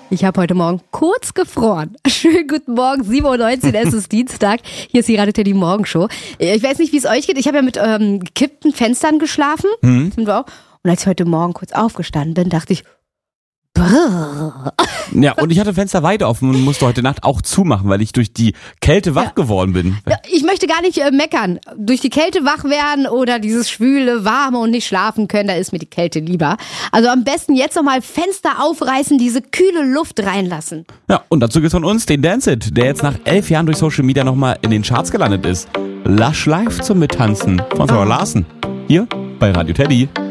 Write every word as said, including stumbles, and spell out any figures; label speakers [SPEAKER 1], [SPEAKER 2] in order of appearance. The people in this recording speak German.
[SPEAKER 1] Ich habe heute Morgen kurz gefroren. Schönen guten Morgen, sieben Uhr neunzehn, es ist Dienstag. Hier ist die Radio Teddy Morgenshow. Ich weiß nicht, wie es euch geht. Ich habe ja mit ähm, gekippten Fenstern geschlafen. Mhm. Sind wir auch. Und als ich heute Morgen kurz aufgestanden bin, dachte ich, brrr.
[SPEAKER 2] Ja, und ich hatte Fenster weit offen und musste heute Nacht auch zumachen, weil ich durch die Kälte wach ja. geworden bin.
[SPEAKER 1] Ja, ich möchte gar nicht äh, meckern. Durch die Kälte wach werden oder dieses schwüle, warme und nicht schlafen können, da ist mir die Kälte lieber. Also am besten jetzt nochmal Fenster aufreißen, diese kühle Luft reinlassen.
[SPEAKER 2] Ja, und dazu gibt's von uns den Dance It, der jetzt nach elf Jahren durch Social Media nochmal in den Charts gelandet ist. Lush Live zum Mittanzen von Sarah Larsen. Hier bei Radio Teddy.